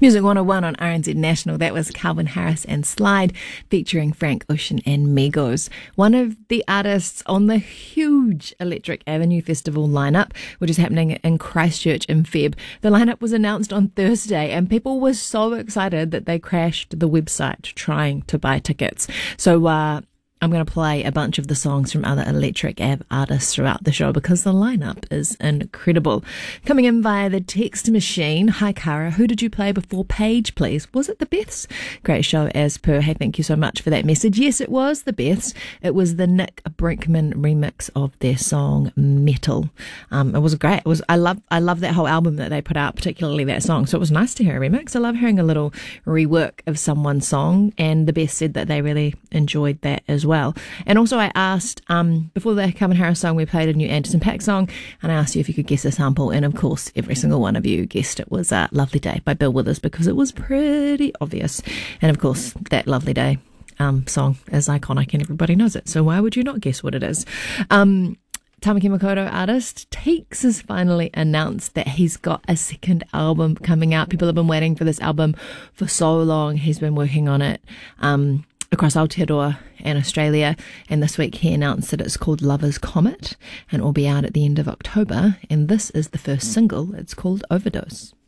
Music 101 on RNZ National. That was Calvin Harris and Slide featuring Frank Ocean and Migos. One of the artists on the huge Electric Avenue Festival lineup, which is happening in Christchurch in Feb. The lineup was announced on Thursday and people were so excited that they crashed the website trying to buy tickets. So, I'm going to play a bunch of the songs from other Electric Ave artists throughout the show because the lineup is incredible. Coming in via the text machine. Hi, Cara. Who did you play before Paige, please? Was it the Beths? Great show as per. Hey, thank you so much for that message. Yes, it was the Beths. It was the Nick Brinkman remix of their song Metal. It was great. I love that whole album that they put out, particularly that song. So it was nice to hear a remix. I love hearing a little rework of someone's song, and the Beths said that they really enjoyed that as well. And also I asked, before the Calvin Harris song, we played a new Anderson .Paak song, and I asked you if you could guess the sample, and of course every single one of you guessed it was Lovely Day by Bill Withers, because it was pretty obvious. And of course that Lovely Day song is iconic and everybody knows it, so why would you not guess what it is? Tamaki Makoto artist Teeks has finally announced that he's got a second album coming out. People have been waiting for this album for so long. He's been working on it across Aotearoa and Australia, and this week he announced that it's called Lover's Comet and will be out at the end of October, and this is the first single. It's called Overdose.